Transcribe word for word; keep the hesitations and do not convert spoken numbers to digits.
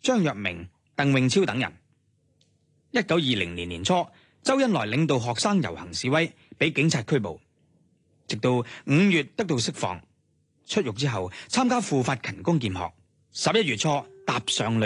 張若明、鄧穎超等人。一九二零年年初，周恩來領導學生遊行示威，被警察拘捕，直到五月得到釋放。出獄之後，參加赴法勤工儉學。十一月初踏上旅